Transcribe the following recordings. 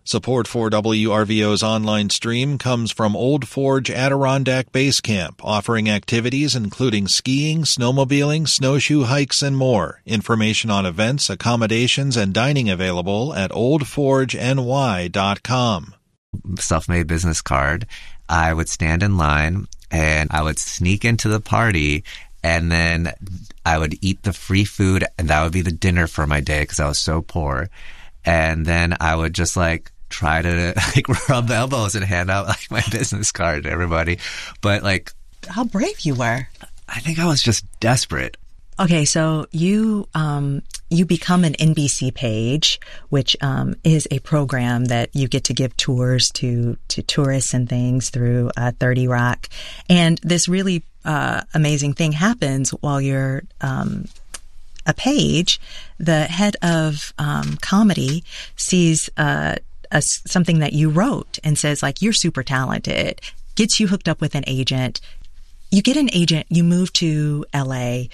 Support for WRVO's online stream comes from Old Forge Adirondack Base Camp, offering activities including skiing, snowmobiling, snowshoe hikes, and more. Information on events, accommodations, and dining available at oldforgeny.com. Self-made business card. I would stand in line and I would sneak into the party, and then I would eat the free food, and that would be the dinner for my day because I was so poor. And then I would just try to rub elbows and hand out my business card to everybody. But how brave you were. I think I was just desperate. Okay, so you become an NBC page, which is a program that you get to give tours to tourists and things through 30 Rock. And this really amazing thing happens while you're a page. The head of comedy sees something that you wrote and says, you're super talented, gets you hooked up with an agent. You get an agent, you move to LA.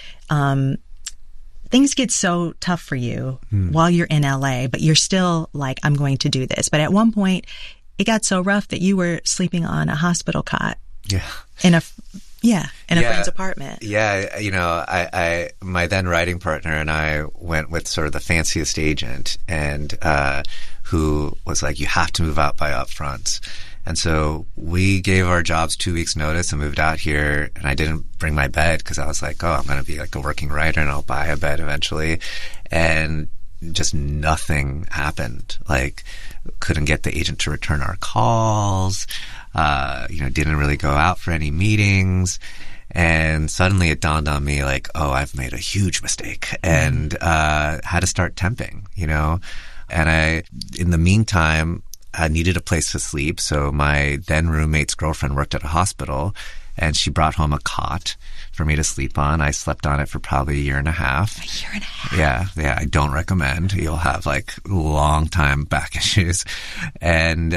Things get so tough for you while you're in LA, but you're still I'm going to do this. But at one point, it got so rough that you were sleeping on a hospital cot. Yeah. In a friend's apartment. Yeah. My then writing partner and I went with sort of the fanciest agent, and who was you have to move out by upfronts. And so we gave our jobs 2 weeks notice and moved out here, and I didn't bring my bed because I was I'm going to be a working writer and I'll buy a bed eventually. And just nothing happened. Couldn't get the agent to return our calls, didn't really go out for any meetings. And suddenly it dawned on me I've made a huge mistake, and had to start temping, And in the meantime, I needed a place to sleep, so my then roommate's girlfriend worked at a hospital, and she brought home a cot for me to sleep on. I slept on it for probably a year and a half. A year and a half? Yeah, I don't recommend. You'll have long time back issues. And,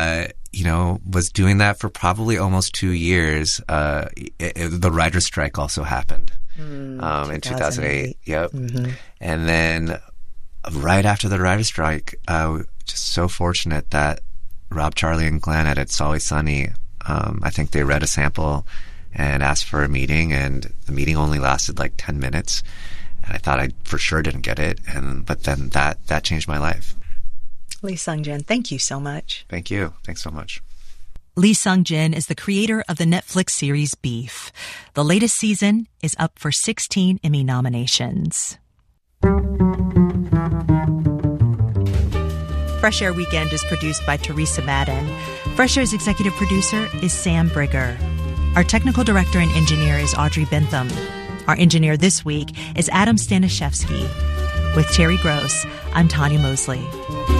was doing that for probably almost 2 years. The writer's strike also happened in 2008. Yep. Mm-hmm. And then right after the writer's strike, just so fortunate that Rob, Charlie, and Glenn at It's Always Sunny, I think they read a sample and asked for a meeting, and the meeting only lasted 10 minutes. And I thought I for sure didn't get it, but then that changed my life. Lee Sung-jin, thank you so much. Thank you. Thanks so much. Lee Sung-jin is the creator of the Netflix series Beef. The latest season is up for 16 Emmy nominations. Fresh Air Weekend is produced by Teresa Madden. Fresh Air's executive producer is Sam Brigger. Our technical director and engineer is Audrey Bentham. Our engineer this week is Adam Stanishevsky. With Terry Gross, I'm Tanya Mosley.